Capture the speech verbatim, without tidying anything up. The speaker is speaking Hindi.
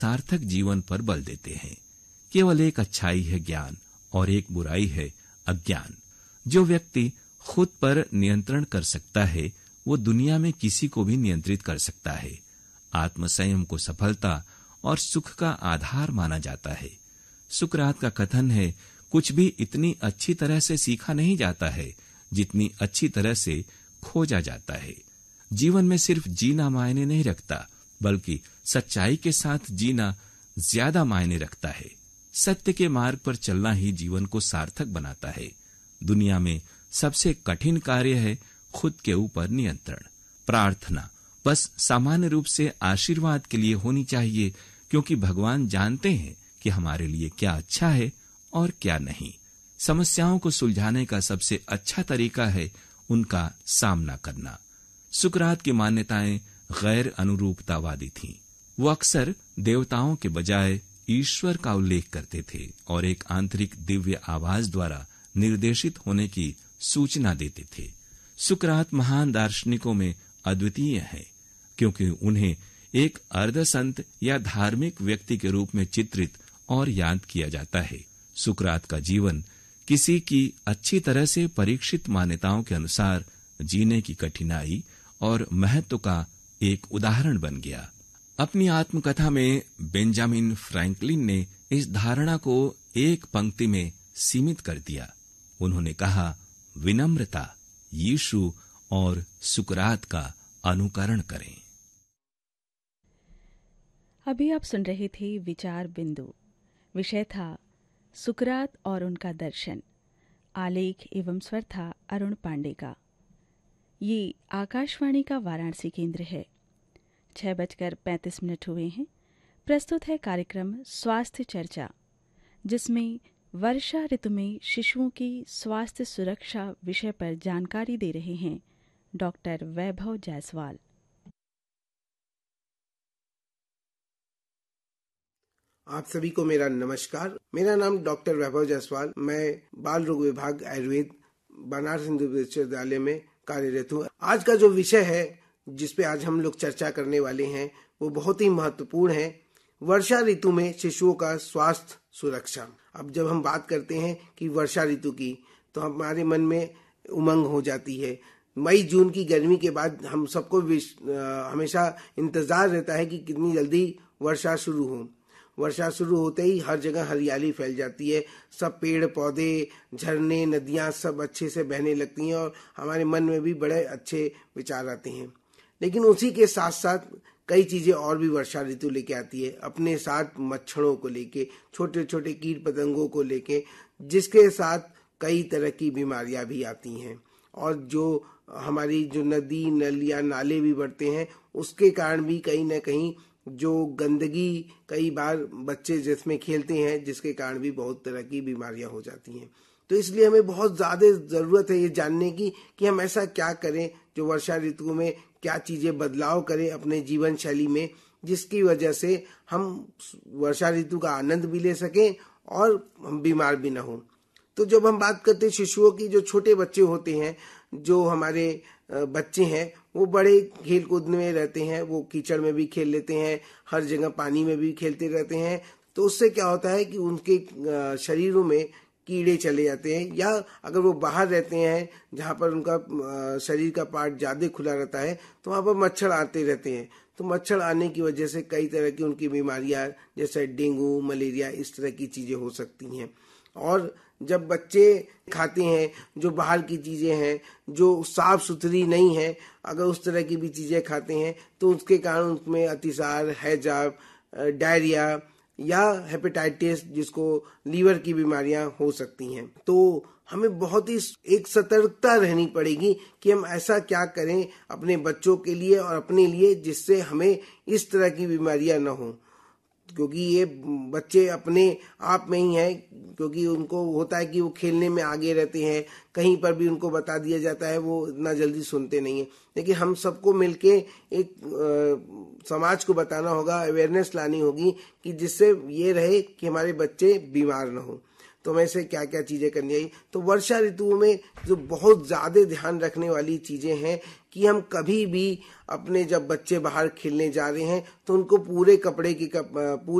सार्थक जीवन पर बल देते हैं। केवल एक अच्छाई है ज्ञान और एक बुराई है अज्ञान। जो व्यक्ति खुद पर नियंत्रण कर सकता है वो दुनिया में किसी को भी नियंत्रित कर सकता है। आत्मसंयम को सफलता और सुख का आधार माना जाता है। सुकरात का कथन है, कुछ भी इतनी अच्छी तरह से सीखा नहीं जाता है जितनी अच्छी तरह से खोजा जाता है। जीवन में सिर्फ जीना मायने नहीं रखता, बल्कि सच्चाई के साथ जीना ज्यादा मायने रखता है। सत्य के मार्ग पर चलना ही जीवन को सार्थक बनाता है। दुनिया में सबसे कठिन कार्य है खुद के ऊपर नियंत्रण। प्रार्थना बस सामान्य रूप से आशीर्वाद के लिए होनी चाहिए, क्योंकि भगवान जानते हैं कि हमारे लिए क्या अच्छा है और क्या नहीं। समस्याओं को सुलझाने का सबसे अच्छा तरीका है उनका सामना करना। सुकरात की मान्यताएं गैर अनुरूपतावादी थीं। वो अक्सर देवताओं के बजाय ईश्वर का उल्लेख करते थे और एक आंतरिक दिव्य आवाज द्वारा निर्देशित होने की सूचना देते थे। सुकरात महान दार्शनिकों में अद्वितीय है, क्योंकि उन्हें एक अर्धसंत या धार्मिक व्यक्ति के रूप में चित्रित और याद किया जाता है। सुकरात का जीवन किसी की अच्छी तरह से परीक्षित मान्यताओं के अनुसार जीने की कठिनाई और महत्व का एक उदाहरण बन गया। अपनी आत्मकथा में बेंजामिन फ्रैंकलिन ने इस धारणा को एक पंक्ति में सीमित कर दिया। उन्होंने कहा, विनम्रता, यीशु और सुकरात का अनुकरण करें। अभी आप सुन रहे थे विचार बिंदु। विषय था सुकरात और उनका दर्शन। आलेख एवं स्वर था अरुण पांडे का। ये आकाशवाणी का वाराणसी केंद्र है। छह बजकर पैंतीस मिनट हुए हैं। प्रस्तुत है कार्यक्रम स्वास्थ्य चर्चा, जिसमें वर्षा ऋतु में शिशुओं की स्वास्थ्य सुरक्षा विषय पर जानकारी दे रहे हैं डॉक्टर वैभव जायसवाल। आप सभी को मेरा नमस्कार। मेरा नाम डॉक्टर वैभव जायसवाल। मैं बाल रोग विभाग आयुर्वेद बनारस हिंदू विश्वविद्यालय में कार्यरत हूँ। आज का जो विषय है जिसपे आज हम लोग चर्चा करने वाले हैं वो बहुत ही महत्वपूर्ण है। वर्षा ऋतु में शिशुओं का स्वास्थ्य सुरक्षा। अब जब हम बात करते हैं कि वर्षा ऋतु की, तो हमारे मन में उमंग हो जाती है। मई जून की गर्मी के बाद हम सबको हमेशा इंतजार रहता है कि कितनी जल्दी वर्षा शुरू हो। वर्षा शुरू होते ही हर जगह हरियाली फैल जाती है। सब पेड़ पौधे, झरने, नदियां सब अच्छे से बहने लगती हैं और हमारे मन में भी बड़े अच्छे विचार आते हैं। लेकिन उसी के साथ साथ कई चीजें और भी वर्षा ऋतु लेके आती है। अपने साथ मच्छरों को लेके, छोटे छोटे कीट पतंगों को लेके, जिसके साथ कई तरह की बीमारियां भी आती हैं। और जो हमारी जो नदी नलियां नाले भी बढ़ते हैं, उसके कारण भी कहीं ना कहीं जो गंदगी, कई बार बच्चे जिसमें खेलते हैं, जिसके कारण भी बहुत तरह की बीमारियां हो जाती हैं। तो इसलिए हमें बहुत ज्यादा जरूरत है ये जानने की कि हम ऐसा क्या करें जो वर्षा ऋतु में क्या चीजें बदलाव करें अपने जीवन शैली में, जिसकी वजह से हम वर्षा ऋतु का आनंद भी ले सकें और हम बीमार भी ना हो। तो जब हम बात करते हैं शिशुओं की, जो छोटे बच्चे होते हैं, जो हमारे बच्चे हैं, वो बड़े खेल कूद में रहते हैं। वो कीचड़ में भी खेल लेते हैं, हर जगह पानी में भी खेलते रहते हैं। तो उससे क्या होता है कि उनके शरीरों में कीड़े चले जाते हैं, या अगर वो बाहर रहते हैं जहाँ पर उनका शरीर का पार्ट ज्यादा खुला रहता है, तो वहाँ पर मच्छर आते रहते हैं। तो मच्छर आने की वजह से कई तरह की उनकी बीमारियां, जैसे डेंगू, मलेरिया, इस तरह की चीजें हो सकती हैं। और जब बच्चे खाते हैं जो बाहर की चीजें हैं, जो साफ सुथरी नहीं है, अगर उस तरह की भी चीजें खाते हैं, तो उसके कारण उसमें अतिसार, हैजा, डायरिया या हेपेटाइटिस, जिसको लीवर की बीमारियां हो सकती हैं। तो हमें बहुत ही एक सतर्कता रहनी पड़ेगी कि हम ऐसा क्या करें अपने बच्चों के लिए और अपने लिए, जिससे हमें इस तरह की बीमारियां न हो। क्योंकि ये बच्चे अपने आप में ही हैं, क्योंकि उनको होता है कि वो खेलने में आगे रहते हैं, कहीं पर भी उनको बता दिया जाता है वो इतना जल्दी सुनते नहीं है। लेकिन हम सबको मिलके एक आ, समाज को बताना होगा, अवेयरनेस लानी होगी कि जिससे ये रहे कि हमारे बच्चे बीमार न हो। तो हमें से क्या क्या चीजें करनी चाहिए। तो वर्षा ऋतु में जो बहुत ज्यादा ध्यान रखने वाली चीजें हैं कि हम कभी भी अपने जब बच्चे बाहर खेलने जा रहे हैं तो उनको पूरे कपड़े की कप, पूरे